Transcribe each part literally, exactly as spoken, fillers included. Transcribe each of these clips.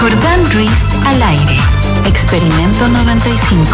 Jordán Ruiz al aire. Experimento noventa y cinco.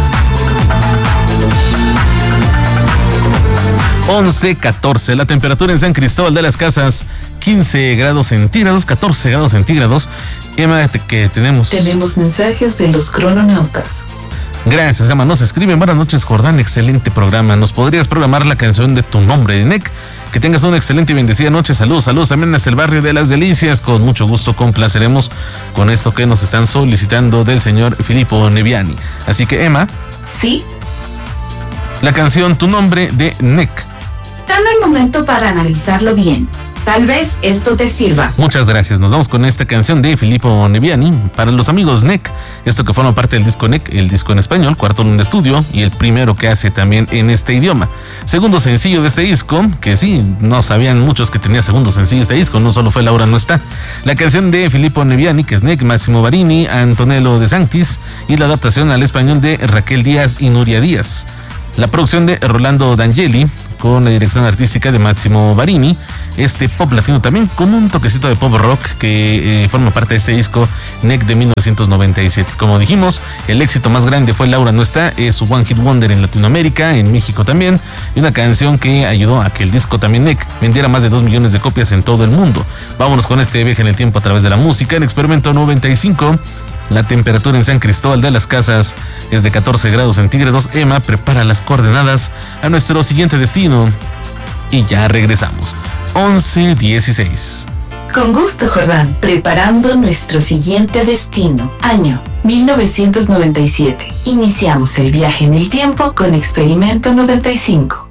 once catorce, la temperatura en San Cristóbal de las Casas, quince grados centígrados, catorce grados centígrados. Emma, que tenemos... Tenemos mensajes de los crononautas. Gracias, Emma. Nos escriben: buenas noches, Jordán, excelente programa. ¿Nos podrías programar la canción de Tu Nombre de N E C? Que tengas una excelente y bendecida noche. Saludos, saludos también hasta el barrio de Las Delicias. Con mucho gusto complaceremos con esto que nos están solicitando del señor Filippo Neviani. Así que, Emma. Sí. La canción Tu Nombre de N E C. Dame un momento para analizarlo bien. Tal vez esto te sirva. Muchas gracias. Nos vamos con esta canción de Filippo Neviani para los amigos N E C. Esto que forma parte del disco N E C, el disco en español, cuarto álbum de estudio y el primero que hace también en este idioma. Segundo sencillo de este disco, que sí, no sabían muchos que tenía segundo sencillo este disco, no solo fue Laura no está. La canción de Filippo Neviani, que es N E C, Máximo Varini, Antonello De Sanctis, y la adaptación al español de Raquel Díaz y Nuria Díaz. La producción de Rolando D'Angeli, con la dirección artística de Máximo Varini. Este pop latino también con un toquecito de pop rock que eh, forma parte de este disco N E C de mil novecientos noventa y siete. Como dijimos, el éxito más grande fue Laura no está, es su One Hit Wonder en Latinoamérica, en México también, y una canción que ayudó a que el disco también N E C vendiera más de dos millones de copias en todo el mundo. Vámonos con este viaje en el tiempo a través de la música. En Experimento noventa y cinco, la temperatura en San Cristóbal de las Casas es de catorce grados centígrados. Emma prepara las coordenadas a nuestro siguiente destino y ya regresamos. once dieciséis. Con gusto, Jordán. Preparando nuestro siguiente destino. Año mil novecientos noventa y siete. Iniciamos el viaje en el tiempo con Experimento noventa y cinco.